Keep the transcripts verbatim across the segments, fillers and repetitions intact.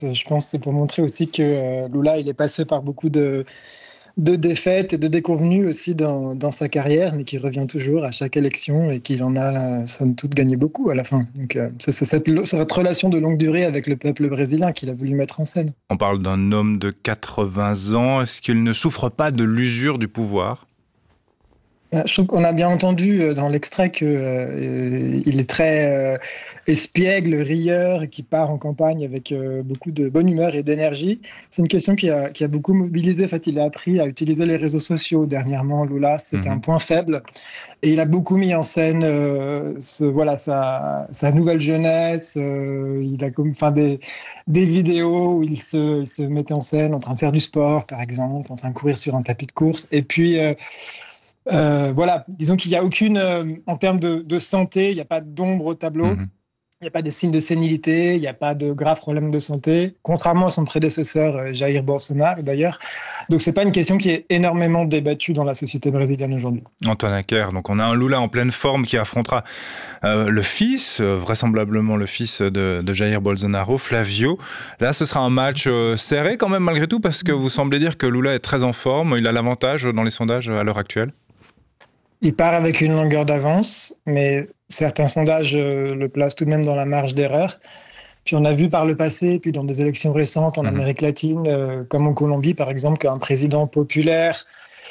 Je pense que c'est pour montrer aussi que euh, Lula, il est passé par beaucoup de, de défaites et de déconvenues aussi dans, dans sa carrière, mais qui revient toujours à chaque élection et qu'il en a, somme toute, gagné beaucoup à la fin. Donc, euh, c'est c'est cette, cette relation de longue durée avec le peuple brésilien qu'il a voulu mettre en scène. On parle d'un homme de quatre-vingts ans. Est-ce qu'il ne souffre pas de l'usure du pouvoir ? Euh, Je trouve qu'on a bien entendu euh, dans l'extrait qu'il euh, est très euh, espiègle, rieur, et qui part en campagne avec euh, beaucoup de bonne humeur et d'énergie. C'est une question qui a, qui a beaucoup mobilisé. En fait, il a appris à utiliser les réseaux sociaux dernièrement. Lula, c'était Mmh. un point faible. Et il a beaucoup mis en scène euh, ce, voilà, sa, sa nouvelle jeunesse. Euh, il a comme, enfin, des, des vidéos où il se, il se mettait en scène en train de faire du sport, par exemple, en train de courir sur un tapis de course. Et puis... Euh, euh, voilà, disons qu'il n'y a aucune, euh, en termes de, de santé, il n'y a pas d'ombre au tableau, Mmh. il n'y a pas de signe de sénilité, il n'y a pas de graves problèmes de santé, contrairement à son prédécesseur euh, Jair Bolsonaro d'ailleurs. Donc c'est pas une question qui est énormément débattue dans la société brésilienne aujourd'hui. Antoine Acker, donc on a un Lula en pleine forme qui affrontera euh, le fils, euh, vraisemblablement le fils de, de Jair Bolsonaro, Flavio. Là, ce sera un match euh, serré quand même malgré tout, parce que vous semblez dire que Lula est très en forme, il a l'avantage dans les sondages à l'heure actuelle. Il part avec une longueur d'avance, mais certains sondages euh, le placent tout de même dans la marge d'erreur. Puis on a vu par le passé, puis dans des élections récentes en Mmh. Amérique latine, euh, comme en Colombie par exemple, qu'un président populaire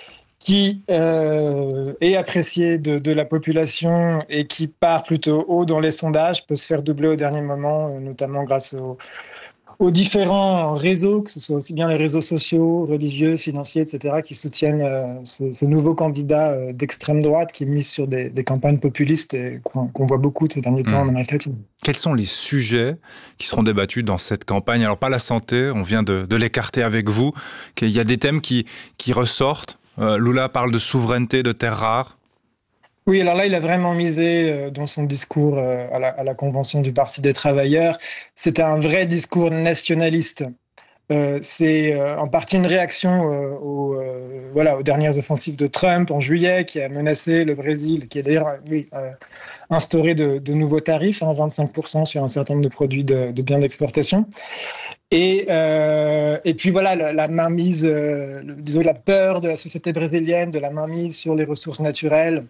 qui euh, est apprécié de, de la population et qui part plutôt haut dans les sondages peut se faire doubler au dernier moment, euh, notamment grâce au, aux différents réseaux, que ce soit aussi bien les réseaux sociaux, religieux, financiers, et cetera, qui soutiennent euh, ce, ce nouveau candidat euh, d'extrême droite qui mise sur des, des campagnes populistes et qu'on, qu'on voit beaucoup ces derniers temps en Mmh. Amérique latine. Quels sont les sujets qui seront débattus dans cette campagne ? Alors pas la santé, on vient de, de l'écarter avec vous, qu'il y a des thèmes qui, qui ressortent. Euh, Lula parle de souveraineté, de terres rares. Oui, alors là, il a vraiment misé euh, dans son discours euh, à, la, à la convention du Parti des travailleurs. C'était un vrai discours nationaliste. Euh, c'est euh, en partie une réaction euh, aux, euh, voilà, aux dernières offensives de Trump en juillet, qui a menacé le Brésil, qui a d'ailleurs euh, oui, euh, instauré de, de nouveaux tarifs, hein, vingt-cinq pour cent sur un certain nombre de produits de, de biens d'exportation. Et, euh, et puis voilà, la, la mainmise, euh, le- disons la peur de la société brésilienne, de la mainmise sur les ressources naturelles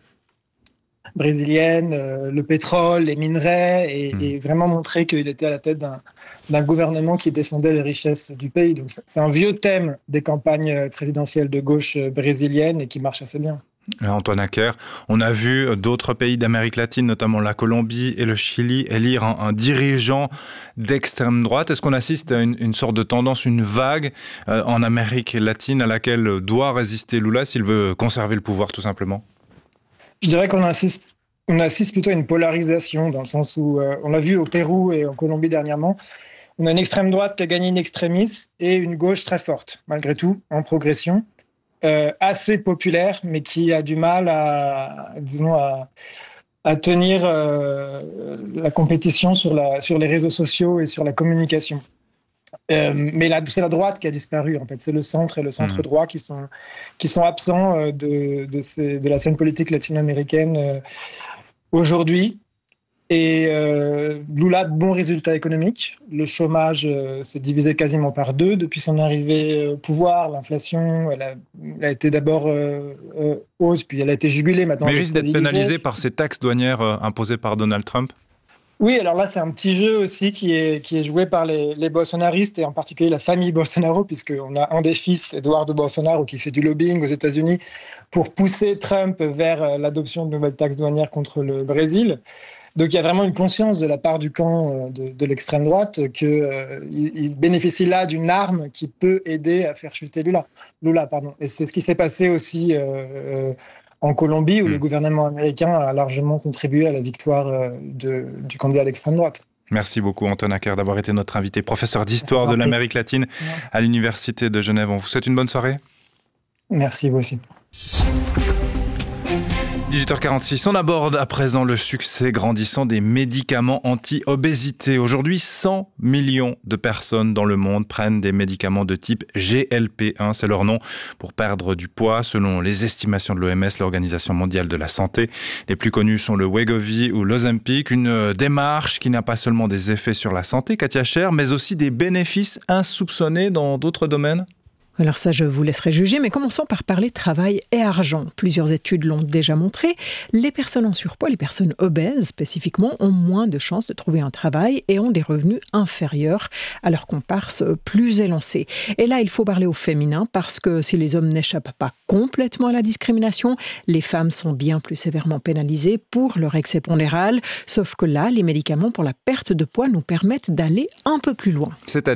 brésilienne, euh, le pétrole, les minerais, et, Mmh. et vraiment montrer qu'il était à la tête d'un, d'un gouvernement qui défendait les richesses du pays. Donc c'est c'est un vieux thème des campagnes présidentielles de gauche brésiliennes et qui marche assez bien. Antoine Acker, on a vu d'autres pays d'Amérique latine, notamment la Colombie et le Chili, élire un, un dirigeant d'extrême droite. Est-ce qu'on assiste à une, une sorte de tendance, une vague euh, en Amérique latine à laquelle doit résister Lula s'il veut conserver le pouvoir tout simplement ? Je dirais qu'on assiste, on assiste plutôt à une polarisation, dans le sens où euh, on l'a vu au Pérou et en Colombie dernièrement. On a une extrême droite qui a gagné une extrémiste et une gauche très forte, malgré tout, en progression. Euh, assez populaire, mais qui a du mal à, disons, à, à tenir euh, la compétition sur, la, sur les réseaux sociaux et sur la communication. Euh, mais la, c'est la droite qui a disparu, en fait. C'est le centre et le centre droit qui sont, qui sont absents euh, de, de, ces, de la scène politique latino-américaine euh, aujourd'hui. Et euh, Lula, bon résultat économique. Le chômage euh, s'est divisé quasiment par deux depuis son arrivée au pouvoir. L'inflation, elle a, elle a été d'abord euh, euh, hausse, puis elle a été jugulée. Maintenant, Mais il elle est risque d'être stabilisée. pénalisé par ces taxes douanières euh, imposées par Donald Trump ? Oui, alors là, c'est un petit jeu aussi qui est, qui est joué par les, les bolsonaristes et en particulier la famille Bolsonaro, puisqu'on a un des fils, Eduardo Bolsonaro, qui fait du lobbying aux États-Unis pour pousser Trump vers l'adoption de nouvelles taxes douanières contre le Brésil. Donc il y a vraiment une conscience de la part du camp de, de l'extrême droite qu'il euh, il bénéficie là d'une arme qui peut aider à faire chuter Lula. Lula pardon. Et c'est ce qui s'est passé aussi euh, en Colombie, où mmh. le gouvernement américain a largement contribué à la victoire euh, de, du candidat d'extrême droite. Merci beaucoup Antoine Acker d'avoir été notre invité, professeur d'histoire de l'Amérique latine à l'Université de Genève. On vous souhaite une bonne soirée. Merci, vous aussi. dix-huit heures quarante-six, on aborde à présent le succès grandissant des médicaments anti-obésité. Aujourd'hui, cent millions de personnes dans le monde prennent des médicaments de type G L P un, c'est leur nom, pour perdre du poids. Selon les estimations de l'O M S, l'Organisation mondiale de la santé, les plus connus sont le Wegovy ou l'Ozempic, une démarche qui n'a pas seulement des effets sur la santé, Katia Scher, mais aussi des bénéfices insoupçonnés dans d'autres domaines. Alors ça, je vous laisserai juger, mais commençons par parler travail et argent. Plusieurs études l'ont déjà montré. Les personnes en surpoids, les personnes obèses spécifiquement, ont moins de chances de trouver un travail et ont des revenus inférieurs à leurs comparses plus élancés. Et là, il faut parler au féminin parce que si les hommes n'échappent pas complètement à la discrimination, les femmes sont bien plus sévèrement pénalisées pour leur excès pondéral. Sauf que là, les médicaments pour la perte de poids nous permettent d'aller un peu plus loin. C'est-à-dire ?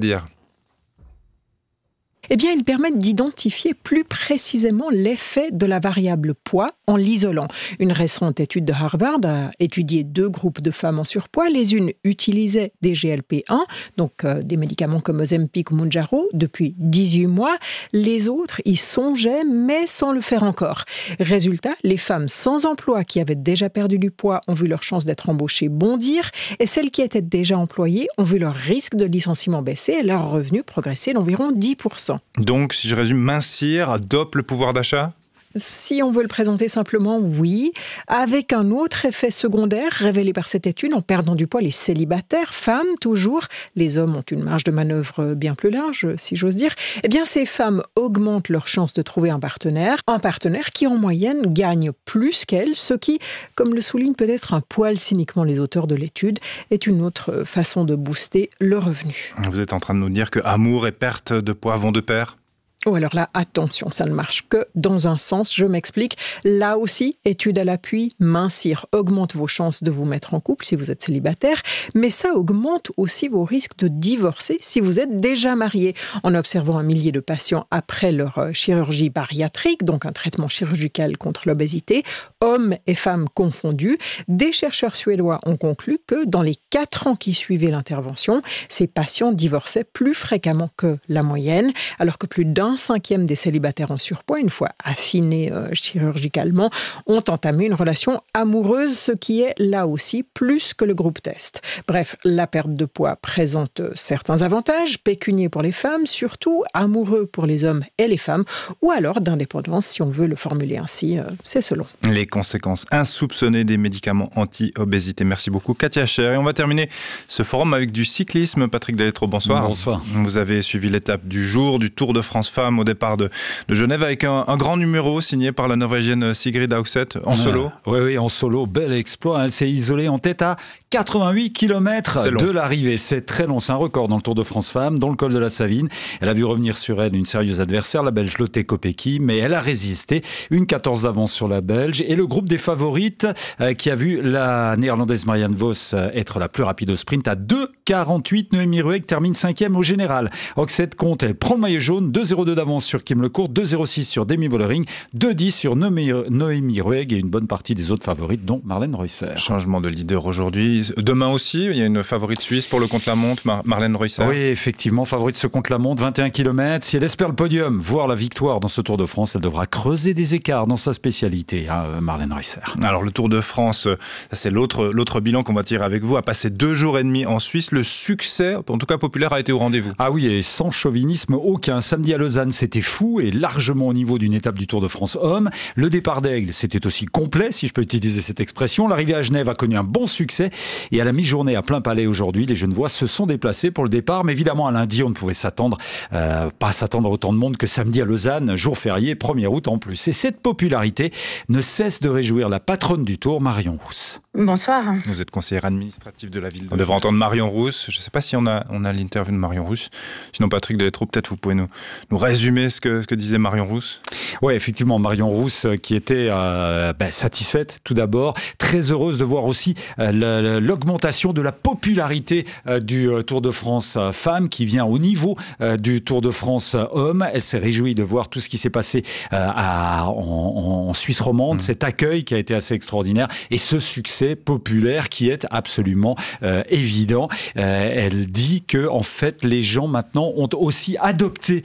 Eh bien, ils permettent d'identifier plus précisément l'effet de la variable poids en l'isolant. Une récente étude de Harvard a étudié deux groupes de femmes en surpoids. Les unes utilisaient des G L P un, donc euh, des médicaments comme Ozempic ou Mounjaro, depuis dix-huit mois. Les autres y songeaient, mais sans le faire encore. Résultat, les femmes sans emploi qui avaient déjà perdu du poids ont vu leur chance d'être embauchées bondir, et celles qui étaient déjà employées ont vu leur risque de licenciement baisser et leur revenu progresser d'environ dix pour cent. Donc, si je résume, mincir dope le pouvoir d'achat ? Si on veut le présenter simplement, oui. Avec un autre effet secondaire révélé par cette étude, en perdant du poids, les célibataires, femmes toujours, les hommes ont une marge de manœuvre bien plus large, si j'ose dire, eh bien ces femmes augmentent leur chance de trouver un partenaire, un partenaire qui en moyenne gagne plus qu'elles, ce qui, comme le soulignent peut-être un poil cyniquement les auteurs de l'étude, est une autre façon de booster le revenu. Vous êtes en train de nous dire que amour et perte de poids vont de pair ? Oh alors là, attention, ça ne marche que dans un sens, je m'explique. Là aussi, étude à l'appui, mincir augmente vos chances de vous mettre en couple si vous êtes célibataire, mais ça augmente aussi vos risques de divorcer si vous êtes déjà marié. En observant un millier de patients après leur chirurgie bariatrique, donc un traitement chirurgical contre l'obésité, hommes et femmes confondus, des chercheurs suédois ont conclu que dans les quatre ans qui suivaient l'intervention, ces patients divorçaient plus fréquemment que la moyenne, alors que plus d'un Un cinquième des célibataires en surpoids, une fois affinés euh, chirurgicalement, ont entamé une relation amoureuse, ce qui est là aussi plus que le groupe test. Bref, la perte de poids présente certains avantages, pécuniers pour les femmes, surtout amoureux pour les hommes et les femmes, ou alors d'indépendance, si on veut le formuler ainsi, euh, c'est selon. Les conséquences insoupçonnées des médicaments anti-obésité. Merci beaucoup, Katia Scher. Et on va terminer ce forum avec du cyclisme. Patrick Delettre, bonsoir. Bonsoir. Vous avez suivi l'étape du jour du Tour de France Femmes au départ de, de Genève avec un, un grand numéro signé par la Norvégienne Sigrid Haugset en solo. Ah, oui, oui, en solo, bel exploit. Elle s'est isolée en tête à quatre-vingt-huit kilomètres de l'arrivée. C'est très long, c'est un record dans le Tour de France Femmes, dans le col de la Savine. Elle a vu revenir sur elle une sérieuse adversaire, la Belge Lotte Kopecky, mais elle a résisté. Une quatorze d'avance sur la Belge. Et le groupe des favorites euh, qui a vu la néerlandaise Marianne Vos euh, être la plus rapide au sprint à deux quarante-huit. Noémie Rueg termine cinquième au général. Haugset compte, elle prend le maillot jaune, deux zéro deux d'avance sur Kim Lecourt, deux zéro six sur Demi Vollering, deux dix sur Noémie Rueg et une bonne partie des autres favorites, dont Marlène Reusser. Changement de leader aujourd'hui. Demain aussi, il y a une favorite suisse pour le contre-la-montre, Mar- Marlène Reusser. Oui, effectivement, favorite ce contre-la-montre, vingt et un kilomètres. Si elle espère le podium, voire la victoire dans ce Tour de France, elle devra creuser des écarts dans sa spécialité, hein, Marlène Reusser. Alors le Tour de France, ça c'est l'autre, l'autre bilan qu'on va tirer avec vous, a passé deux jours et demi en Suisse. Le succès, en tout cas populaire, a été au rendez-vous. Ah oui, et sans chauvinisme aucun. Samedi à Lausanne, c'était fou et largement au niveau d'une étape du Tour de France homme. Le départ d'Aigle, c'était aussi complet, si je peux utiliser cette expression. L'arrivée à Genève a connu un bon succès et à la mi-journée à plein palais aujourd'hui, les Genevois se sont déplacés pour le départ. Mais évidemment, à lundi, on ne pouvait s'attendre, euh, pas s'attendre à autant de monde que samedi à Lausanne, jour férié, premier août en plus. Et cette popularité ne cesse de réjouir la patronne du Tour, Marion Rousse. Bonsoir. Vous êtes conseillère administrative de la ville. On devrait entendre Marion Rousse. Je ne sais pas si on a, on a l'interview de Marion Rousse. Sinon, Patrick Delettre, peut-être vous pouvez nous, nous résumer ce que, ce que disait Marion Rousse. Oui, effectivement, Marion Rousse qui était euh, ben, satisfaite tout d'abord, très heureuse de voir aussi euh, l'augmentation de la popularité euh, du euh, Tour de France euh, femmes qui vient au niveau euh, du Tour de France euh, hommes. Elle s'est réjouie de voir tout ce qui s'est passé euh, à, en, en Suisse romande, mmh. cet accueil qui a été assez extraordinaire et ce succès populaire qui est absolument euh, évident. Euh, elle dit que en fait les gens maintenant ont aussi adopté le Tour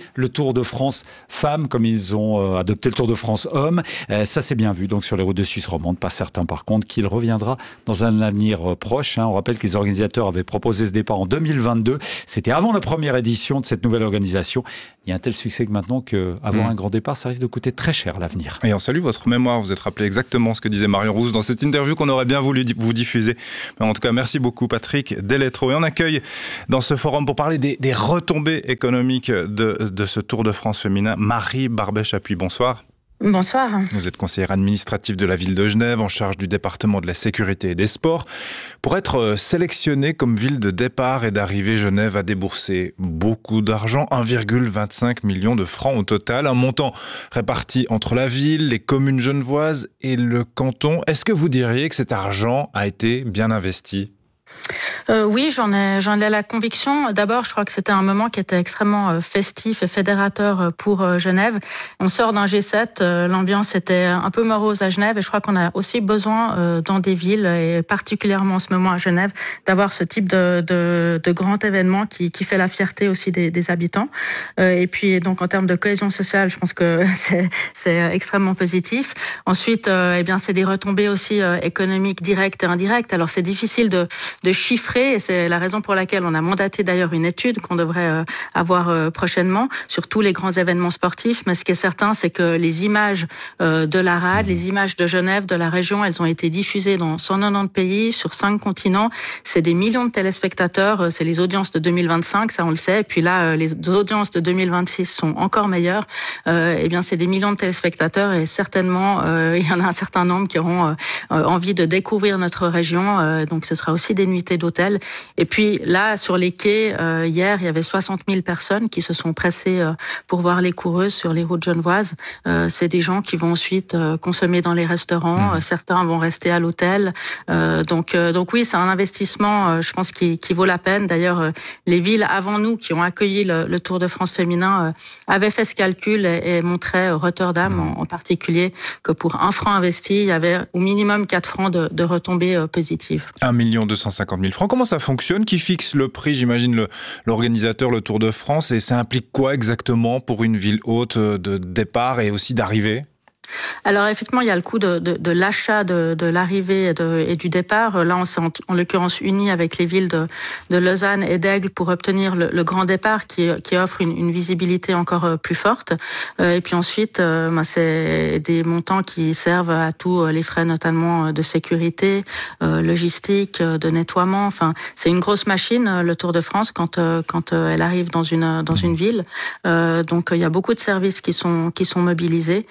Tour de France femmes comme ils ont euh, adopté le Tour de France hommes. Euh, ça c'est bien vu donc sur les routes de Suisse romande. Pas certain par contre qu'il reviendra dans un avenir proche. Hein. On rappelle que les organisateurs avaient proposé ce départ en deux mille vingt-deux. C'était avant la première édition de cette nouvelle organisation. Il y a un tel succès que maintenant qu'avoir mmh. un grand départ, ça risque de coûter très cher à l'avenir. Et on salue votre mémoire. Vous êtes rappelé exactement ce que disait Marion Rousse dans cette interview qu'on aurait bien voulu vous diffuser. Mais en tout cas, merci beaucoup Patrick Deletreaux. Et on accueille dans ce forum pour parler des, des retombées économiques de, de ce Tour de France féminin Marie Barbet-Chapuis. Bonsoir. Bonsoir. Vous êtes conseillère administrative de la ville de Genève, en charge du département de la sécurité et des sports. Pour être sélectionnée comme ville de départ et d'arrivée, Genève a déboursé beaucoup d'argent, un virgule vingt-cinq million de francs au total, un montant réparti entre la ville, les communes genevoises et le canton. Est-ce que vous diriez que cet argent a été bien investi ? Euh, oui, j'en ai, j'en ai la conviction. D'abord, je crois que c'était un moment qui était extrêmement festif et fédérateur pour Genève. On sort d'un G sept, l'ambiance était un peu morose à Genève et je crois qu'on a aussi besoin dans des villes, et particulièrement en ce moment à Genève, d'avoir ce type de, de, de grand événement qui, qui fait la fierté aussi des, des habitants. Et puis, donc, en termes de cohésion sociale, je pense que c'est, c'est extrêmement positif. Ensuite, eh bien, c'est des retombées aussi économiques directes et indirectes. Alors, c'est difficile de de chiffrer, et c'est la raison pour laquelle on a mandaté d'ailleurs une étude qu'on devrait avoir prochainement sur tous les grands événements sportifs. Mais ce qui est certain, c'est que les images de la rade, les images de Genève, de la région, elles ont été diffusées dans cent quatre-vingt-dix pays, sur cinq continents. C'est des millions de téléspectateurs, c'est les audiences de deux mille vingt-cinq, ça on le sait. Et puis là, les audiences de deux mille vingt-six sont encore meilleures. Euh, eh bien, c'est des millions de téléspectateurs et certainement, euh, il y en a un certain nombre qui auront euh, envie de découvrir notre région. Euh, donc, ce sera aussi des nuitées d'hôtel. Et puis là, sur les quais, euh, hier, il y avait soixante mille personnes qui se sont pressées euh, pour voir les coureuses sur les routes genevoises. Euh, c'est des gens qui vont ensuite euh, consommer dans les restaurants. Mmh. Certains vont rester à l'hôtel. Euh, donc, euh, donc oui, c'est un investissement, euh, je pense, qui, qui vaut la peine. D'ailleurs, euh, les villes avant nous qui ont accueilli le, le Tour de France féminin euh, avaient fait ce calcul et, et montraient, euh, Rotterdam mmh. en, en particulier, que pour un franc investi, il y avait au minimum quatre francs de, de retombées euh, positives. un million deux cent cinquante mille francs. Comment ça fonctionne? Qui fixe le prix? J'imagine le, l'organisateur, le Tour de France. Et ça implique quoi exactement pour une ville haute de départ et aussi d'arrivée? Alors effectivement, il y a le coût de, de, de l'achat de, de l'arrivée et, de, et du départ. Là, on s'est en, en l'occurrence unis avec les villes de, de Lausanne et d'Aigle pour obtenir le, le grand départ qui, qui offre une, une visibilité encore plus forte. Et puis ensuite, bah, c'est des montants qui servent à tous les frais, notamment de sécurité, logistique, de nettoiement. Enfin, c'est une grosse machine, le Tour de France, quand, quand elle arrive dans une, dans une ville. Donc, il y a beaucoup de services qui sont, qui sont mobilisés.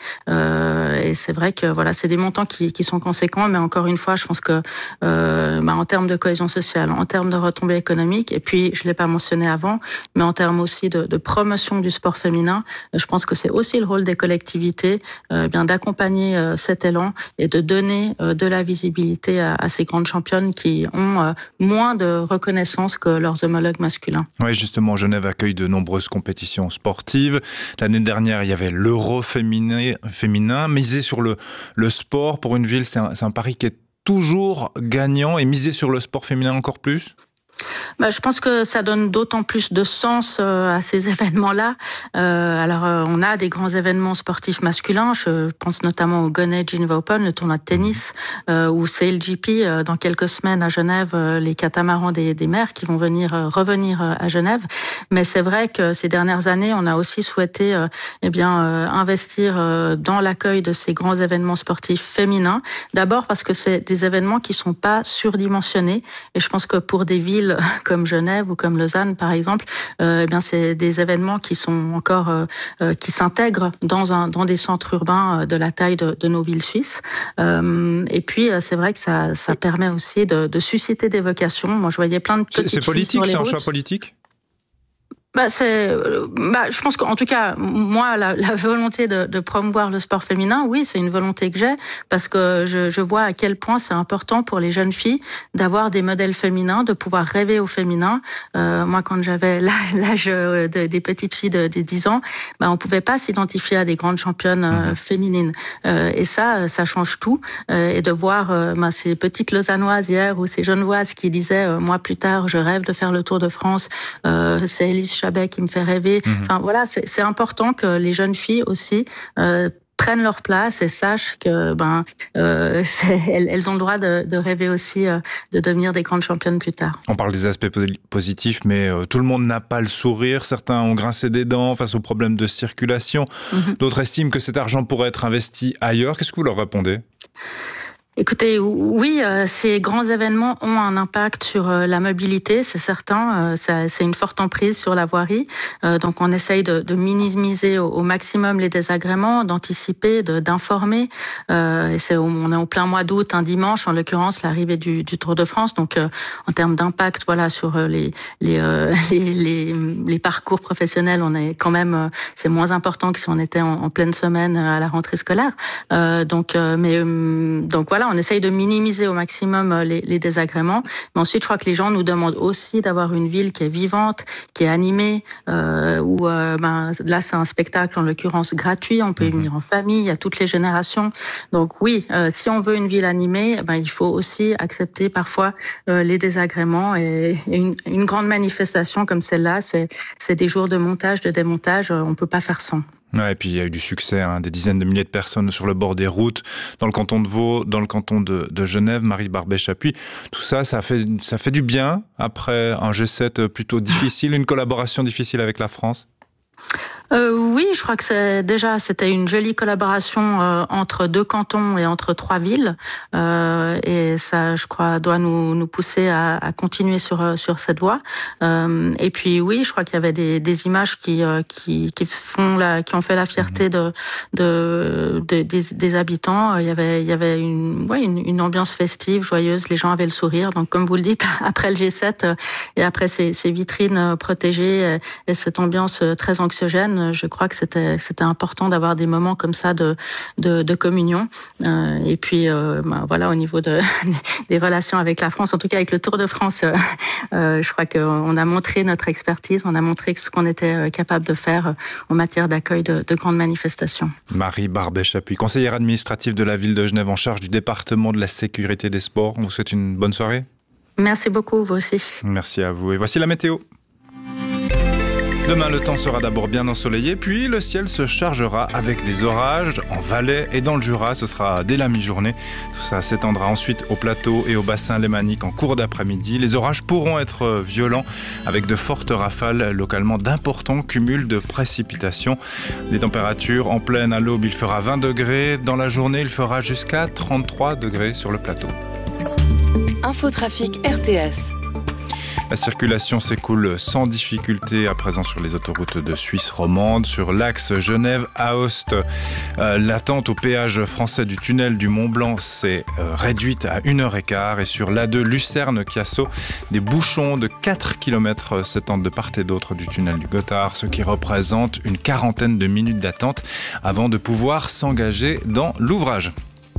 Et c'est vrai que voilà, c'est des montants qui, qui sont conséquents, mais encore une fois, je pense que euh, bah, en termes de cohésion sociale, en termes de retombées économiques, et puis je l'ai pas mentionné avant, mais en termes aussi de, de promotion du sport féminin, je pense que c'est aussi le rôle des collectivités, euh, bien d'accompagner euh, cet élan et de donner euh, de la visibilité à, à ces grandes championnes qui ont euh, moins de reconnaissance que leurs homologues masculins. Oui, justement, Genève accueille de nombreuses compétitions sportives. L'année dernière, il y avait l'Euro féminin. féminin. Miser sur le, le sport pour une ville, c'est un, c'est un pari qui est toujours gagnant, et miser sur le sport féminin encore plus? Bah, je pense que ça donne d'autant plus de sens euh, à ces événements-là. Euh, alors, euh, on a des grands événements sportifs masculins. Je pense notamment au Gunay Geneva Open, le tournoi de tennis, euh, ou C L G P euh, dans quelques semaines à Genève, euh, les catamarans des, des mers qui vont venir euh, revenir euh, à Genève. Mais c'est vrai que ces dernières années, on a aussi souhaité, euh, eh bien, euh, investir euh, dans l'accueil de ces grands événements sportifs féminins. D'abord parce que c'est des événements qui sont pas surdimensionnés, et je pense que pour des villes comme Genève ou comme Lausanne par exemple, euh, eh bien c'est des événements qui sont encore euh, euh, qui s'intègrent dans un dans des centres urbains de la taille de, de nos villes suisses. Euh, et puis c'est vrai que ça ça permet aussi de, de susciter des vocations. Moi je voyais plein de petites c'est, c'est politique, c'est un routes. choix politique. Bah, c'est, bah, je pense qu'en tout cas, moi, la, la volonté de, de promouvoir le sport féminin, oui, c'est une volonté que j'ai, parce que je, je vois à quel point c'est important pour les jeunes filles d'avoir des modèles féminins, de pouvoir rêver au féminin. Euh, moi, quand j'avais l'âge de, des petites filles de, de dix ans, bah, on pouvait pas s'identifier à des grandes championnes euh, féminines. Euh, et ça, ça change tout. Euh, et de voir euh, bah, ces petites lausannoises hier ou ces genevoises qui disaient, euh, moi, plus tard, je rêve de faire le Tour de France, euh, c'est Elise Chabet qui me fait rêver. Mmh. Enfin voilà, c'est, c'est important que les jeunes filles aussi euh, prennent leur place et sachent que ben euh, c'est, elles, elles ont le droit de, de rêver aussi euh, de devenir des grandes championnes plus tard. On parle des aspects positifs, mais euh, tout le monde n'a pas le sourire. Certains ont grincé des dents face aux problèmes de circulation. Mm-hmm. D'autres estiment que cet argent pourrait être investi ailleurs. Qu'est-ce que vous leur répondez ? Écoutez, oui, euh, ces grands événements ont un impact sur euh, la mobilité, c'est certain. Euh, ça, c'est une forte emprise sur la voirie. Euh, donc, on essaye de, de minimiser au, au maximum les désagréments, d'anticiper, de, d'informer. Euh, et c'est, on est en plein mois d'août, un dimanche, en l'occurrence, l'arrivée du, du Tour de France. Donc, euh, en termes d'impact, voilà, sur les les, euh, les les les parcours professionnels, on est quand même, euh, c'est moins important que si on était en, en pleine semaine à la rentrée scolaire. Euh, donc, euh, mais euh, donc voilà. On essaye de minimiser au maximum les, les désagréments. Mais ensuite, je crois que les gens nous demandent aussi d'avoir une ville qui est vivante, qui est animée, euh, où euh, ben, là, c'est un spectacle, en l'occurrence, gratuit. On peut y venir en famille, il y a toutes les générations. Donc oui, euh, si on veut une ville animée, ben, il faut aussi accepter parfois euh, les désagréments. Et, et une, une grande manifestation comme celle-là, c'est, c'est des jours de montage, de démontage. On ne peut pas faire sans. Ouais, et puis il y a eu du succès, hein, des dizaines de milliers de personnes sur le bord des routes, dans le canton de Vaud, dans le canton de, de Genève, Marie Barbet-Chapuis. Tout ça, ça fait, ça fait du bien après un G sept plutôt difficile, une collaboration difficile avec la France. Euh, oui, je crois que c'est déjà c'était une jolie collaboration euh, entre deux cantons et entre trois villes, euh, et ça, je crois, doit nous nous pousser à, à continuer sur sur cette voie. Euh, et puis oui, je crois qu'il y avait des, des images qui euh, qui qui font la qui ont fait la fierté de de, de des, des habitants. Il y avait il y avait une ouais une, une ambiance festive, joyeuse. Les gens avaient le sourire. Donc comme vous le dites, après le G sept et après ces, ces vitrines protégées et, et cette ambiance très anxiogène, je crois que c'était c'était important d'avoir des moments comme ça de de, de communion. Euh, et puis euh, ben, voilà, au niveau de des relations avec la France, en tout cas avec le Tour de France, euh, euh, je crois qu'on a montré notre expertise, on a montré ce qu'on était capable de faire en matière d'accueil de, de grandes manifestations. Marie Barbet-Chapuis, conseillère administrative de la ville de Genève en charge du département de la sécurité des sports. On vous souhaite une bonne soirée. Merci beaucoup, vous aussi. Merci à vous. Et voici la météo. Demain, le temps sera d'abord bien ensoleillé, puis le ciel se chargera avec des orages en Valais et dans le Jura. Ce sera dès la mi-journée. Tout ça s'étendra ensuite au plateau et au bassin lémanique en cours d'après-midi. Les orages pourront être violents avec de fortes rafales, localement d'importants cumuls de précipitations. Les températures en pleine à l'aube, il fera vingt degrés. Dans la journée, il fera jusqu'à trente-trois degrés sur le plateau. Infotrafic R T S. La circulation s'écoule sans difficulté à présent sur les autoroutes de Suisse romande. Sur l'axe Genève-Aoste, euh, l'attente au péage français du tunnel du Mont-Blanc s'est euh, réduite à une heure quinze. Et sur l'A deux Lucerne-Chiasso, des bouchons de quatre kilomètres s'étendent de part et d'autre du tunnel du Gothard, ce qui représente une quarantaine de minutes d'attente avant de pouvoir s'engager dans l'ouvrage.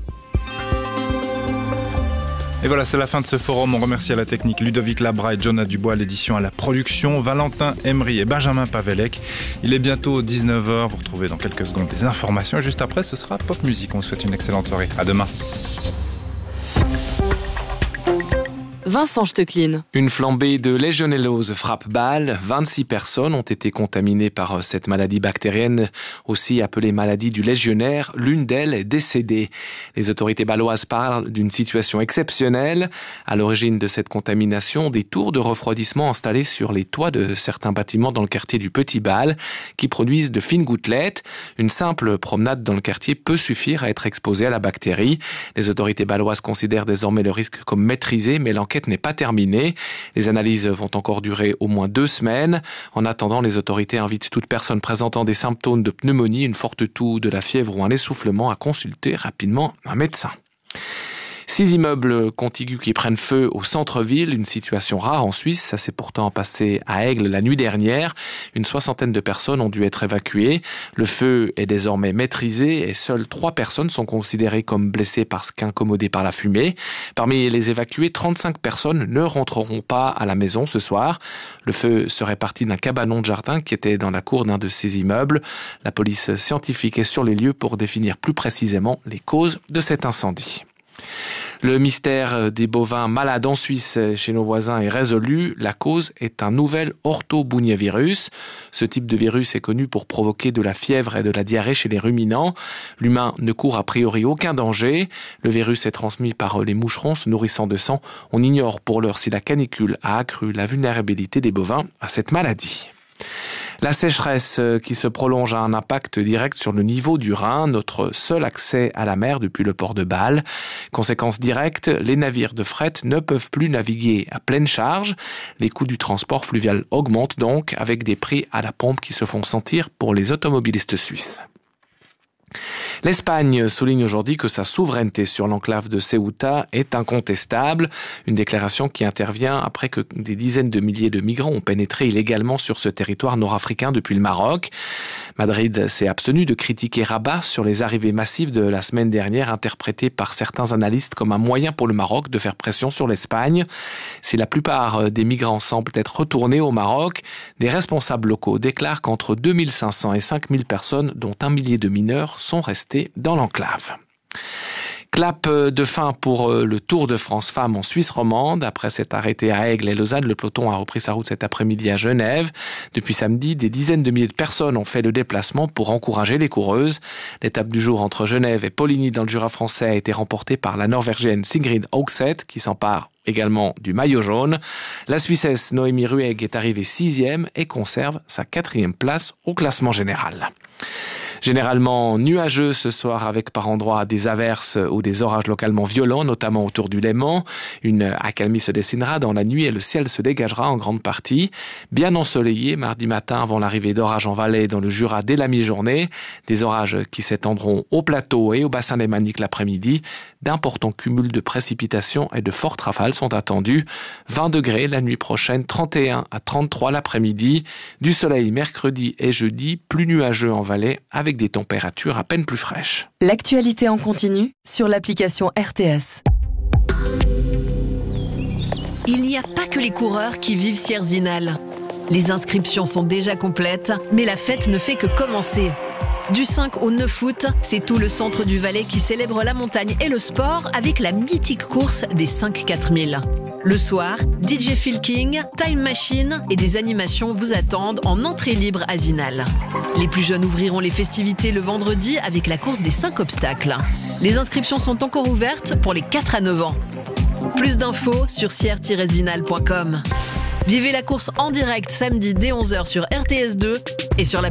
Et voilà, c'est la fin de ce forum. On remercie à la technique Ludovic Labra et Jonah Dubois, l'édition à la production, Valentin Emery et Benjamin Pavelec. Il est bientôt dix-neuf heures. Vous retrouvez dans quelques secondes les informations. Et juste après, ce sera Pop Music. On vous souhaite une excellente soirée. À demain. Vincent Stecklin. Une flambée de légionellose frappe Bâle. vingt-six personnes ont été contaminées par cette maladie bactérienne, aussi appelée maladie du légionnaire. L'une d'elles est décédée. Les autorités bâloises parlent d'une situation exceptionnelle. À l'origine de cette contamination, des tours de refroidissement installées sur les toits de certains bâtiments dans le quartier du Petit Bâle, qui produisent de fines gouttelettes. Une simple promenade dans le quartier peut suffire à être exposée à la bactérie. Les autorités bâloises considèrent désormais le risque comme maîtrisé, mais l'enquête n'est pas terminée. Les analyses vont encore durer au moins deux semaines. En attendant, les autorités invitent toute personne présentant des symptômes de pneumonie, une forte toux, de la fièvre ou un essoufflement à consulter rapidement un médecin. Six immeubles contigus qui prennent feu au centre-ville, une situation rare en Suisse. Ça s'est pourtant passé à Aigle la nuit dernière. Une soixantaine de personnes ont dû être évacuées. Le feu est désormais maîtrisé et seules trois personnes sont considérées comme blessées parce qu'incommodées par la fumée. Parmi les évacués, trente-cinq personnes ne rentreront pas à la maison ce soir. Le feu serait parti d'un cabanon de jardin qui était dans la cour d'un de ces immeubles. La police scientifique est sur les lieux pour définir plus précisément les causes de cet incendie. Le mystère des bovins malades en Suisse chez nos voisins est résolu. La cause est un nouvel orthobunyavirus. Ce type de virus est connu pour provoquer de la fièvre et de la diarrhée chez les ruminants. L'humain ne court a priori aucun danger. Le virus est transmis par les moucherons se nourrissant de sang. On ignore pour l'heure si la canicule a accru la vulnérabilité des bovins à cette maladie. La sécheresse qui se prolonge a un impact direct sur le niveau du Rhin, notre seul accès à la mer depuis le port de Bâle. Conséquence directe, les navires de fret ne peuvent plus naviguer à pleine charge. Les coûts du transport fluvial augmentent donc, avec des prix à la pompe qui se font sentir pour les automobilistes suisses. L'Espagne souligne aujourd'hui que sa souveraineté sur l'enclave de Ceuta est incontestable, une déclaration qui intervient après que des dizaines de milliers de migrants ont pénétré illégalement sur ce territoire nord-africain depuis le Maroc. Madrid s'est abstenu de critiquer Rabat sur les arrivées massives de la semaine dernière, interprétées par certains analystes comme un moyen pour le Maroc de faire pression sur l'Espagne. Si la plupart des migrants semblent être retournés au Maroc, des responsables locaux déclarent qu'entre deux mille cinq cents et cinq mille personnes, dont un millier de mineurs, sont restées dans l'enclave. Clap de fin pour le Tour de France Femmes en Suisse romande. Après s'être arrêté à Aigle et Lausanne, le peloton a repris sa route cet après-midi à Genève. Depuis samedi, des dizaines de milliers de personnes ont fait le déplacement pour encourager les coureuses. L'étape du jour entre Genève et Poligny dans le Jura français a été remportée par la Norvégienne Sigrid Haugseth, qui s'empare également du maillot jaune. La Suissesse Noémie Ruegg est arrivée sixième et conserve sa quatrième place au classement général. Généralement nuageux ce soir avec par endroits des averses ou des orages localement violents, notamment autour du Léman. Une accalmie se dessinera dans la nuit et le ciel se dégagera en grande partie. Bien ensoleillé mardi matin avant l'arrivée d'orages en Valais dans le Jura dès la mi-journée. Des orages qui s'étendront au plateau et au bassin lémanique l'après-midi. D'importants cumuls de précipitations et de fortes rafales sont attendus. vingt degrés la nuit prochaine, trente et un à trente-trois l'après-midi. Du soleil mercredi et jeudi, plus nuageux en Valais avec des températures à peine plus fraîches. L'actualité en continu sur l'application R T S. Il n'y a pas que les coureurs qui vivent Sierzinal. Les inscriptions sont déjà complètes, mais la fête ne fait que commencer. Du cinq au neuf août, c'est tout le centre du Valais qui célèbre la montagne et le sport avec la mythique course des cinq quatre mille. Le soir, D J Phil King, Time Machine et des animations vous attendent en entrée libre à Zinal. Les plus jeunes ouvriront les festivités le vendredi avec la course des cinq obstacles. Les inscriptions sont encore ouvertes pour les quatre à neuf ans. Plus d'infos sur sierre tiret zinal point com. Vivez la course en direct samedi dès onze heures sur R T S deux et sur la